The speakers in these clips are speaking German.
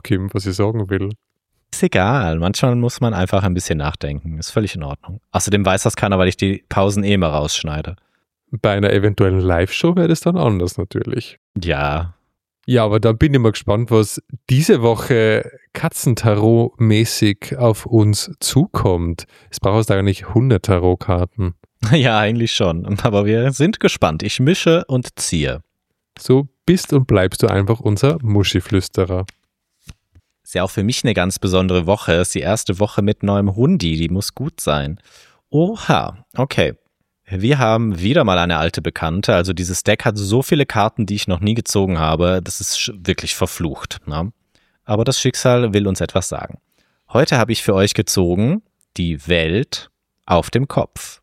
Kim, was ich sagen will. Ist egal, manchmal muss man einfach ein bisschen nachdenken. Ist völlig in Ordnung. Außerdem weiß das keiner, weil ich die Pausen immer rausschneide. Bei einer eventuellen Live-Show wäre das dann anders natürlich. Ja. Ja, aber dann bin ich mal gespannt, was diese Woche Katzentarot-mäßig auf uns zukommt. Es braucht eigentlich 100 Tarotkarten. Ja, eigentlich schon. Aber wir sind gespannt. Ich mische und ziehe. So bist und bleibst du einfach unser Muschiflüsterer. Ist ja auch für mich eine ganz besondere Woche. Ist die erste Woche mit neuem Hundi. Die muss gut sein. Oha, okay. Wir haben wieder mal eine alte Bekannte. Also dieses Deck hat so viele Karten, die ich noch nie gezogen habe. Das ist wirklich verflucht. Ne? Aber das Schicksal will uns etwas sagen. Heute habe ich für euch gezogen die Welt auf dem Kopf.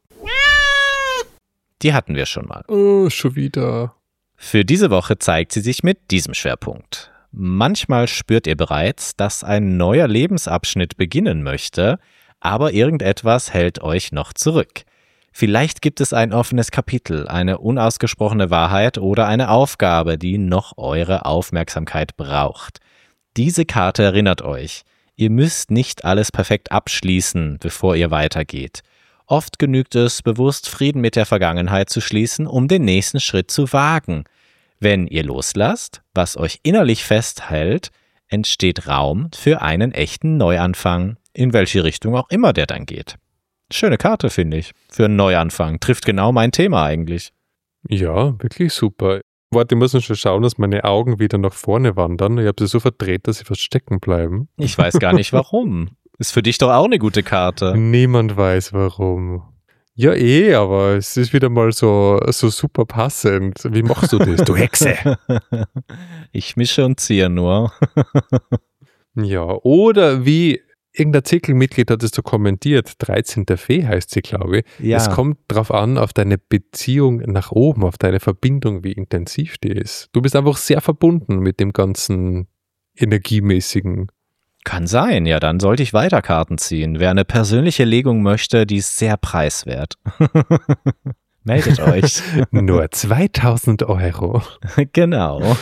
Die hatten wir schon mal. Oh, schon wieder. Für diese Woche zeigt sie sich mit diesem Schwerpunkt. Manchmal spürt ihr bereits, dass ein neuer Lebensabschnitt beginnen möchte, aber irgendetwas hält euch noch zurück. Vielleicht gibt es ein offenes Kapitel, eine unausgesprochene Wahrheit oder eine Aufgabe, die noch eure Aufmerksamkeit braucht. Diese Karte erinnert euch, ihr müsst nicht alles perfekt abschließen, bevor ihr weitergeht. Oft genügt es, bewusst Frieden mit der Vergangenheit zu schließen, um den nächsten Schritt zu wagen. Wenn ihr loslasst, was euch innerlich festhält, entsteht Raum für einen echten Neuanfang, in welche Richtung auch immer der dann geht. Schöne Karte, finde ich, für einen Neuanfang. Trifft genau mein Thema eigentlich. Ja, wirklich super. Warte, ich muss noch schon schauen, dass meine Augen wieder nach vorne wandern. Ich habe sie so verdreht, dass sie fast stecken bleiben. Ich weiß gar nicht, warum. Ist für dich doch auch eine gute Karte. Niemand weiß, warum. Ja, aber es ist wieder mal so super passend. Wie machst du das, du Hexe? Ich mische und ziehe nur. Ja, oder wie irgendein Zirkelmitglied hat es so kommentiert, 13. Fee heißt sie, glaube ich. Ja. Es kommt drauf an, auf deine Beziehung nach oben, auf deine Verbindung, wie intensiv die ist. Du bist einfach sehr verbunden mit dem ganzen Energiemäßigen. Kann sein, ja, dann sollte ich weiter Karten ziehen. Wer eine persönliche Legung möchte, die ist sehr preiswert. Meldet euch. Nur 2000 €. Genau.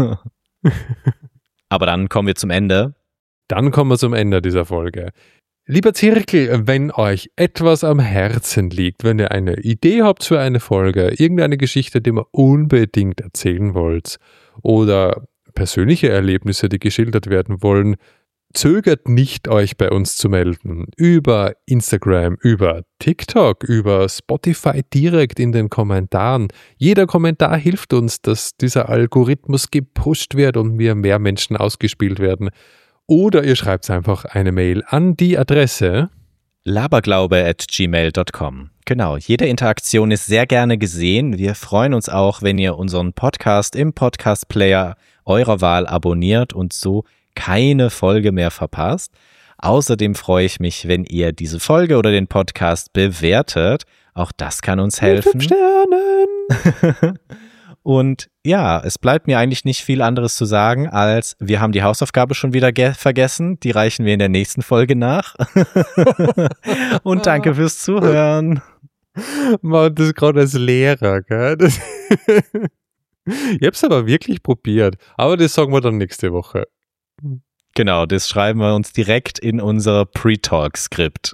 Aber dann kommen wir zum Ende. Dann kommen wir zum Ende dieser Folge. Lieber Zirkel, wenn euch etwas am Herzen liegt, wenn ihr eine Idee habt für eine Folge, irgendeine Geschichte, die ihr unbedingt erzählen wollt oder persönliche Erlebnisse, die geschildert werden wollen, zögert nicht, euch bei uns zu melden. Über Instagram, über TikTok, über Spotify direkt in den Kommentaren. Jeder Kommentar hilft uns, dass dieser Algorithmus gepusht wird und wir mehr Menschen ausgespielt werden. Oder ihr schreibt einfach eine Mail an die Adresse laberglaube@gmail.com. Genau, jede Interaktion ist sehr gerne gesehen. Wir freuen uns auch, wenn ihr unseren Podcast im Podcast-Player eurer Wahl abonniert und so keine Folge mehr verpasst. Außerdem freue ich mich, wenn ihr diese Folge oder den Podcast bewertet. Auch das kann uns helfen. Mit 5 Sternen. Und ja, es bleibt mir eigentlich nicht viel anderes zu sagen, als wir haben die Hausaufgabe schon wieder vergessen. Die reichen wir in der nächsten Folge nach. Und danke fürs Zuhören. Man, das ist gerade als Lehrer, gell? Ich habe es aber wirklich probiert. Aber das sagen wir dann nächste Woche. Genau, das schreiben wir uns direkt in unser Pre-Talk-Skript.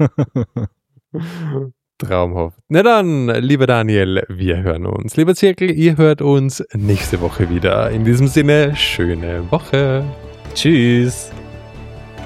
Traumhaft. Na dann, lieber Daniel, wir hören uns. Lieber Zirkel, ihr hört uns nächste Woche wieder. In diesem Sinne, schöne Woche. Tschüss.